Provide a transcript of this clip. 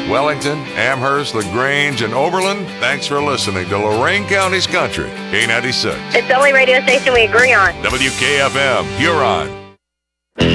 Wellington, Amherst, LaGrange, and Oberlin, thanks for listening to Lorain County's Country, K96. It's the only radio station we agree on. WKFM, Huron.